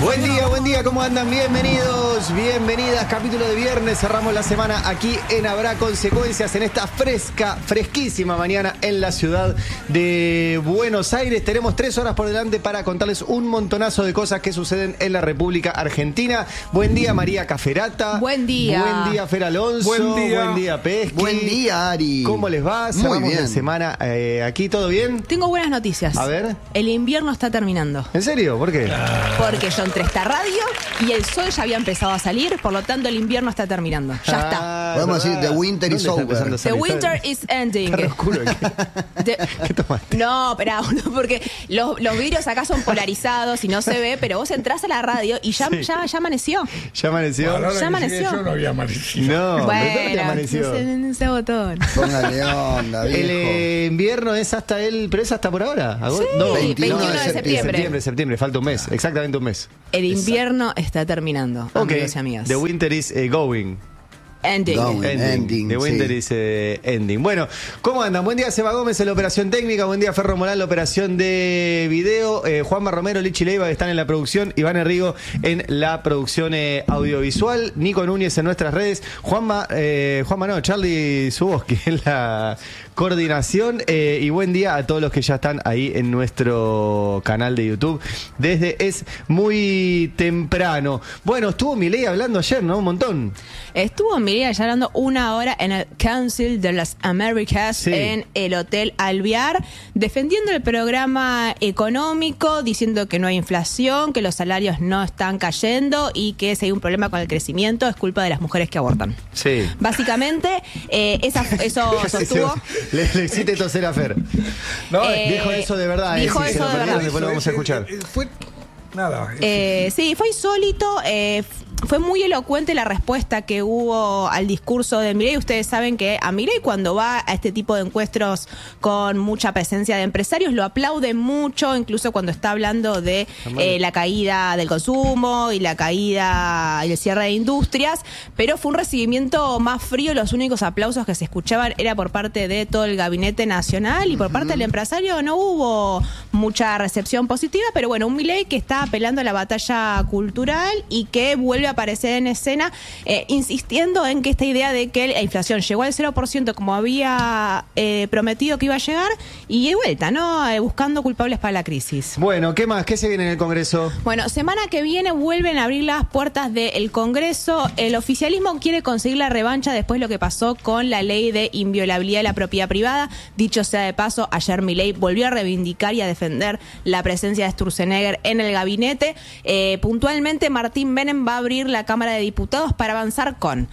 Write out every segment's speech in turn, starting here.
Buen día, ¿cómo andan? Bienvenidos, bienvenidas. Capítulo de viernes, cerramos la semana aquí en Habrá Consecuencias, en esta fresquísima mañana en la ciudad de Buenos Aires. Tenemos 3 horas por delante para contarles un montonazo de cosas que suceden en la República Argentina. Buen día, María Caferata. Buen día. Buen día, Fer Alonso. Buen día, Pesqui. Buen día, Ari. ¿Cómo les va? Muy bien. La semana aquí, ¿todo bien? Tengo buenas noticias. A ver. El invierno está terminando. ¿En serio? ¿Por qué? Porque yo entré a esta radio y el sol ya había empezado a salir, por lo tanto el invierno está terminando. Ya está. Podemos decir, the winter is ¿Dónde está over. empezando a The salir? winter is ending. Está oscuro aquí. ¿Qué tomaste? No, espera, porque los vidrios acá son polarizados y no se ve, pero vos entrás a la radio y ya amaneció. ¿Ya amaneció? Bueno, ahora Ya que amaneció. llegué yo no había amanecido. No, ¿dónde amaneció? no sé botón. Póngale onda, viejo. El invierno es hasta pero es hasta por ahora. Sí, No, 21 de septiembre. Septiembre, falta un mes, exactamente un mes. El invierno está terminando, amigos y amigas. The winter is going. Ending. Ending, The winter sí. is ending. Bueno, ¿cómo andan? Buen día, Seba Gómez en la operación técnica. Buen día, Ferro Morán, la operación de video. Juanma Romero, Lichi Leiva están en la producción. Iván Enrigo en la producción audiovisual. Nico Núñez en nuestras redes. Charlie Zuboski en la coordinación. Y buen día a todos los que ya están ahí en nuestro canal de YouTube. Es muy temprano. Bueno, estuvo Milei hablando ayer, ¿no? Un montón. Estuvo Milei ya hablando 1 hora en el Council de las Américas, Sí. en el Hotel Alvear, defendiendo el programa económico, diciendo que no hay inflación, que los salarios no están cayendo y que si hay un problema con el crecimiento es culpa de las mujeres que abortan. Sí. Básicamente, eso sostuvo. Le hiciste toser a Fer. No, Dijo eso de verdad. Dijo si se eso lo de perdieron, verdad. después lo vamos a escuchar. Fue nada. Sí, fue insólito. Fue muy elocuente la respuesta que hubo al discurso de Milei. Ustedes saben que a Milei, cuando va a este tipo de encuentros con mucha presencia de empresarios, lo aplauden mucho, incluso cuando está hablando de la caída del consumo y la caída y el cierre de industrias, pero fue un recibimiento más frío. Los únicos aplausos que se escuchaban era por parte de todo el gabinete nacional y por parte del empresario no hubo mucha recepción positiva, pero bueno, un Milei que está apelando a la batalla cultural y que vuelve a aparecer en escena, insistiendo en que esta idea de que la inflación llegó al 0% como había prometido que iba a llegar, y de vuelta, ¿no? Buscando culpables para la crisis. Bueno, ¿qué más? ¿Qué se viene en el Congreso? Bueno, semana que viene vuelven a abrir las puertas del Congreso. El oficialismo quiere conseguir la revancha después de lo que pasó con la ley de inviolabilidad de la propiedad privada. Dicho sea de paso, ayer Milei volvió a reivindicar y a defender la presencia de Sturzenegger en el gabinete. Puntualmente, Martín Menem va a abrir la Cámara de Diputados para avanzar con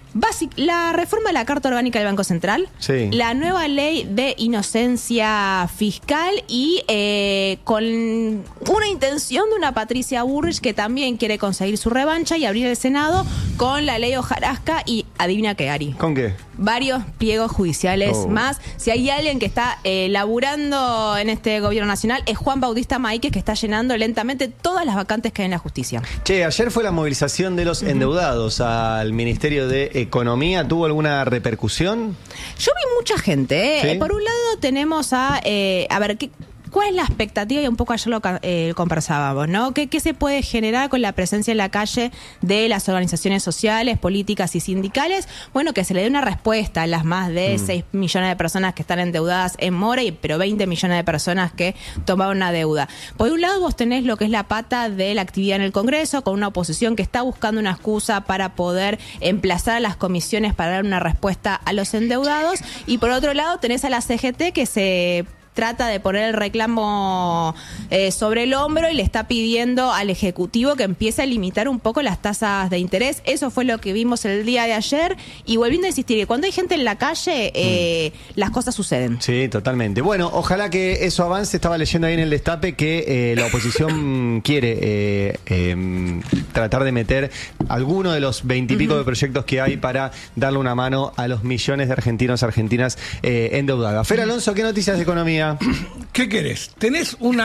la reforma de la Carta Orgánica del Banco Central, sí, la nueva ley de inocencia fiscal y con una intención de una Patricia Bullrich que también quiere conseguir su revancha y abrir el Senado con la ley hojarasca y adivina qué, Ari. ¿Con qué? Varios pliegos judiciales más. Si hay alguien que está laburando en este gobierno nacional es Juan Bautista Máiquez, que está llenando lentamente todas las vacantes que hay en la justicia. Che, ayer fue la movilización de los endeudados al Ministerio de Economía. ¿Tuvo alguna repercusión? Yo vi mucha gente. ¿Sí? Por un lado tenemos a ver, ¿cuál es la expectativa? Y un poco ayer lo conversábamos, ¿no? ¿Qué se puede generar con la presencia en la calle de las organizaciones sociales, políticas y sindicales? Bueno, que se le dé una respuesta a las más de 6 millones de personas que están endeudadas en mora, pero 20 millones de personas que tomaron una deuda. Por un lado vos tenés lo que es la pata de la actividad en el Congreso, con una oposición que está buscando una excusa para poder emplazar a las comisiones para dar una respuesta a los endeudados, y por otro lado tenés a la CGT que se trata de poner el reclamo sobre el hombro y le está pidiendo al Ejecutivo que empiece a limitar un poco las tasas de interés. Eso fue lo que vimos el día de ayer, y volviendo a insistir, que cuando hay gente en la calle, las cosas suceden. Sí, totalmente. Bueno, ojalá que eso avance. Estaba leyendo ahí en el Destape que la oposición quiere tratar de meter alguno de los 20 y pico de proyectos que hay para darle una mano a los millones de argentinos, argentinas endeudadas. Fer Alonso, ¿qué noticias de economía? ¿Qué querés? Tenés un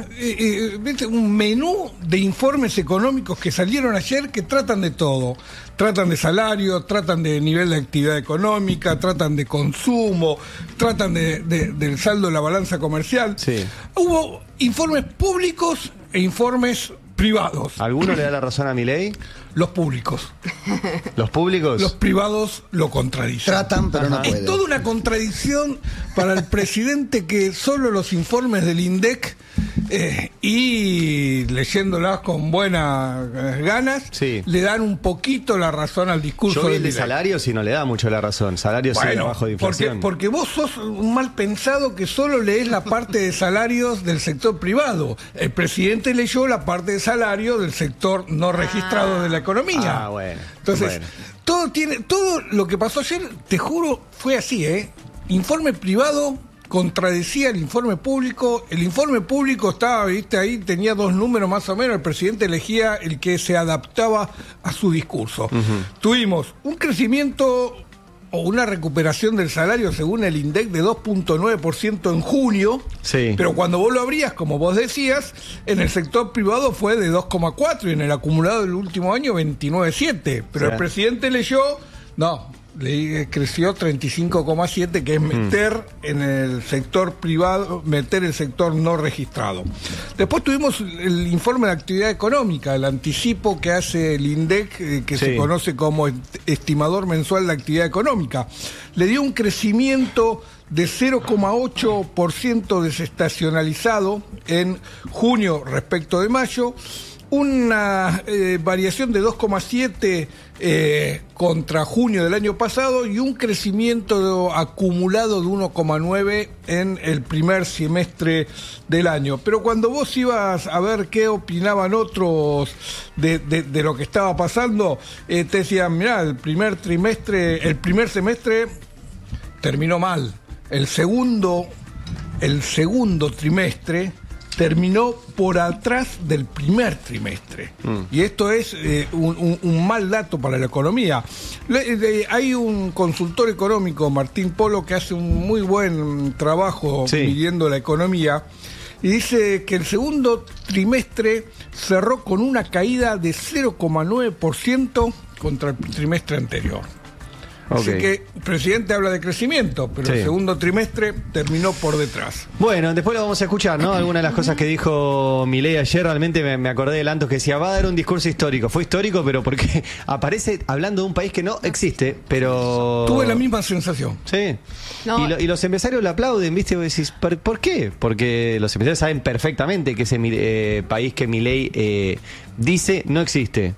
menú de informes económicos que salieron ayer que tratan de todo. Tratan de salario, tratan de nivel de actividad económica, tratan de consumo, tratan del saldo de la balanza comercial. Sí. Hubo informes públicos e informes privados. ¿Alguno le da la razón a Milei? Los públicos. ¿Los públicos? Los privados lo contradicen. Tratan, pero no Es pueden. toda una contradicción para el presidente que solo los informes del INDEC y leyéndolas con buenas ganas, Sí. le dan un poquito la razón al discurso Yo vi del el de INDEC. salarios y no le da mucho la razón. Salarios sí, bajo de inflación. Porque vos sos un mal pensado que solo lees la parte de salarios del sector privado. El presidente leyó la parte de salario del sector no registrado de la economía. Ah, bueno. Entonces, Bueno. todo lo que pasó ayer, te juro, fue así, Informe privado contradecía el informe público. El informe público estaba, viste, ahí tenía dos números más o menos. El presidente elegía el que se adaptaba a su discurso. Tuvimos un crecimiento o una recuperación del salario según el INDEC de 2.9% en junio, Sí. pero cuando vos lo abrías, como vos decías, en el sector privado fue de 2,4 y en el acumulado del último año 29,7, pero Sí. el presidente leyó, creció 35,7, que es meter en el sector privado, meter el sector no registrado. Después tuvimos el informe de actividad económica, el anticipo que hace el INDEC, que Sí. se conoce como estimador mensual de actividad económica. Le dio un crecimiento de 0,8% desestacionalizado en junio respecto de mayo, una variación de 2,7 contra junio del año pasado y un crecimiento acumulado de 1,9 en el primer semestre del año. Pero cuando vos ibas a ver qué opinaban otros de lo que estaba pasando, te decían, mirá, el primer semestre terminó mal. El segundo trimestre terminó por atrás del primer trimestre. Y esto es un mal dato para la economía. Hay un consultor económico, Martín Polo, que hace un muy buen trabajo midiendo la economía, y dice que el segundo trimestre cerró con una caída de 0,9% contra el trimestre anterior. Así que el presidente habla de crecimiento, pero el segundo trimestre terminó por detrás. Bueno, después lo vamos a escuchar, ¿no? Algunas de las cosas que dijo Milei ayer, realmente me acordé de Lantos que decía, va a dar un discurso histórico. Fue histórico, pero porque aparece hablando de un país que no existe, pero... Tuve la misma sensación. Sí. No. Y los empresarios lo aplauden, ¿viste? Vos decís, ¿por qué? Porque los empresarios saben perfectamente que ese país que Milei dice no existe.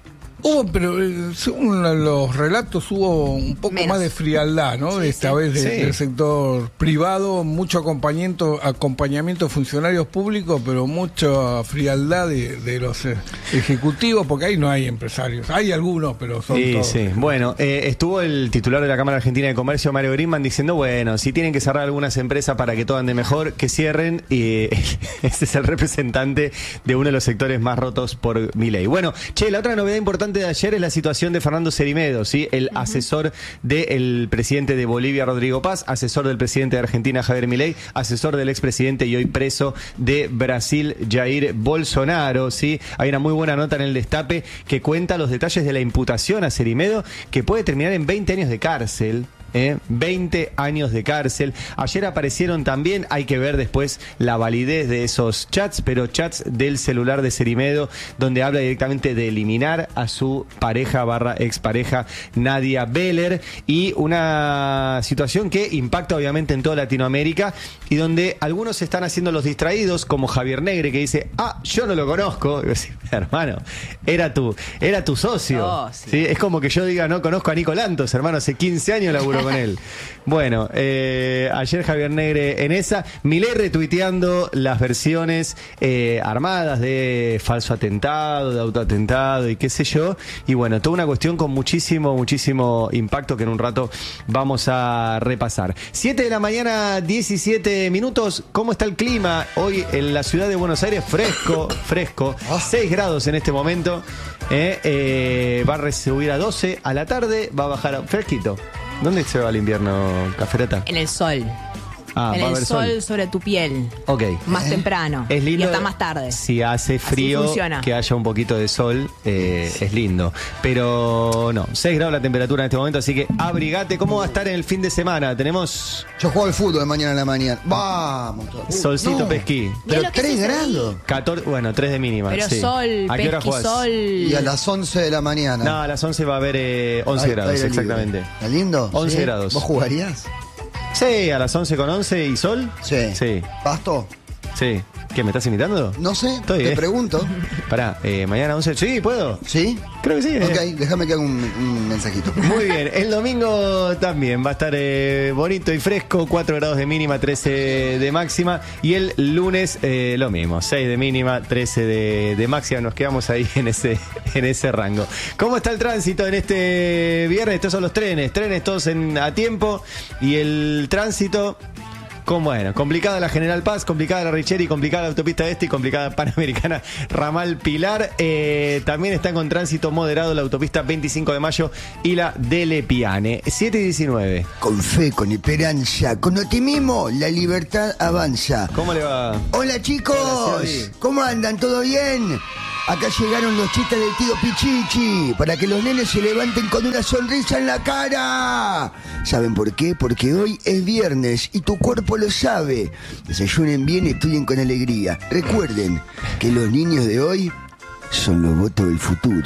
Pero según los relatos hubo un poco más de frialdad, ¿no? Esta vez del sector privado, mucho acompañamiento de funcionarios públicos, pero mucha frialdad de los ejecutivos, porque ahí no hay empresarios. Hay algunos, pero son todos. Sí. Bueno, estuvo el titular de la Cámara Argentina de Comercio, Mario Grimman, diciendo, bueno, si tienen que cerrar algunas empresas para que todo ande mejor, que cierren. Y este es el representante de uno de los sectores más rotos por Milei. Bueno, la otra novedad importante de ayer es la situación de Fernando Cerimedo, ¿sí? El asesor del presidente de Bolivia, Rodrigo Paz, asesor del presidente de Argentina, Javier Milei, asesor del expresidente y hoy preso de Brasil, Jair Bolsonaro, ¿sí? Hay una muy buena nota en el Destape que cuenta los detalles de la imputación a Cerimedo, que puede terminar en 20 años de cárcel. 20 años de cárcel. Ayer aparecieron también, hay que ver después la validez de esos chats, pero chats del celular de Cerimedo, donde habla directamente de eliminar a su pareja / expareja Nadia Beller, y una situación que impacta obviamente en toda Latinoamérica y donde algunos están haciendo los distraídos, como Javier Negre, que dice, yo no lo conozco. Y yo decía, hermano, era tu socio. ¿Sí? Es como que yo diga, no conozco a Nico Lantos, hermano, hace 15 años laburo con él. Bueno, ayer Javier Negre en esa, Milei retuiteando las versiones armadas de falso atentado, de autoatentado y qué sé yo, y bueno, toda una cuestión con muchísimo impacto que en un rato vamos a repasar. 7 de la mañana, 17 minutos. ¿Cómo está el clima hoy en la ciudad de Buenos Aires? Fresco, 6 grados en este momento, va a subir a 12 a la tarde, va a bajar fresquito. ¿Dónde se va el invierno, Caferata? En el sol. Ah, en va a el haber sol sobre tu piel. Ok. Más temprano. Es lindo. Y hasta más tarde. Si hace frío, funciona. que haya un poquito de sol, es lindo. Pero no, 6 grados la temperatura en este momento, así que abrigate. ¿Cómo va a estar en el fin de semana? Tenemos Yo juego al fútbol de mañana a la mañana. Vamos. solcito no. pesquí. Pero Mirá lo que 3 es eso ahí. grados. 14, bueno, 3 de mínima. Pero sí. sol, ¿A qué hora pesqui, jugás? sol. Y a las 11 de la mañana. No, a las 11 va a haber 11 Ay, grados, aire libre. exactamente. ¿Está lindo? 11 ¿Sí? grados. ¿Vos jugarías? Sí, a las 11 con 11 y sol. Sí. Sí, ¿Pasto? sí. ¿Qué, me estás imitando? No sé, Estoy, te pregunto. Pará, mañana 11. Sí, ¿puedo? ¿Sí? Creo que sí. Ok, déjame que haga un mensajito. Muy bien, el domingo también va a estar bonito y fresco, 4 grados de mínima, 13 de máxima, y el lunes lo mismo, 6 de mínima, 13 de máxima, nos quedamos ahí en ese rango. ¿Cómo está el tránsito en este viernes? Estos son los trenes todos a tiempo, y el tránsito... Bueno, complicada la General Paz, complicada la Richeri, complicada la autopista este y complicada Panamericana Ramal Pilar. También están con tránsito moderado la autopista 25 de Mayo y la Dele Piane. 7 y 19. Con fe, con esperanza, con optimismo, la libertad avanza. ¿Cómo le va? Hola chicos, Hola, Cioli. ¿cómo andan? ¿Todo bien? Acá llegaron los chistes del tío Pichichi, para que los nenes se levanten con una sonrisa en la cara. ¿Saben por qué? Porque hoy es viernes y tu cuerpo lo sabe. Desayunen bien y estudien con alegría. Recuerden que los niños de hoy son los votos del futuro.